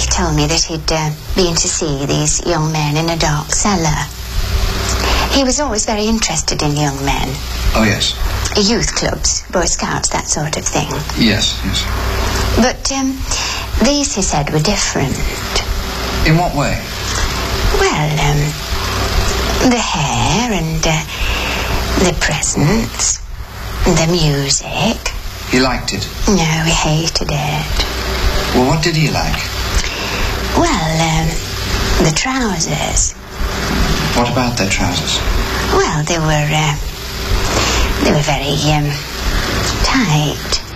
told me that he'd been to see these young men in a dark cellar. He was always very interested in young men. Oh, yes. Youth clubs, Boy Scouts, that sort of thing. Yes. But these, he said, were different. In what way? Well, the hair and the presents, the music. He liked it? No, he hated it. Well, what did he like? Well, the trousers. What about their trousers? Well, they were very, tight.